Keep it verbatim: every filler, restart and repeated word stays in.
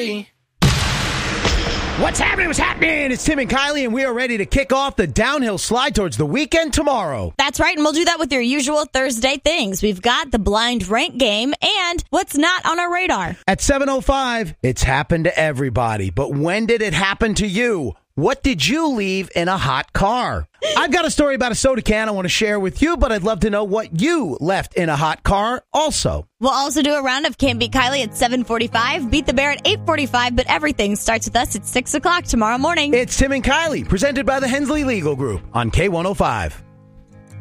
free. What's happening? What's happening? It's Tim and Kylie, and we are ready to kick off the downhill slide towards the weekend tomorrow. That's right, and we'll do that with your usual Thursday things. We've got the blind rank game and what's not on our radar. At seven oh five, it's happened to everybody. But when did it happen to you? What did you leave in a hot car? I've got a story about a soda can I want to share with you, but I'd love to know what you left in a hot car also. We'll also do a round of Can't Beat Kylie at seven forty-five, Beat the Bear at eight forty-five, but everything starts with us at six o'clock tomorrow morning. It's Tim and Kylie, presented by the Hensley Legal Group on K one oh five.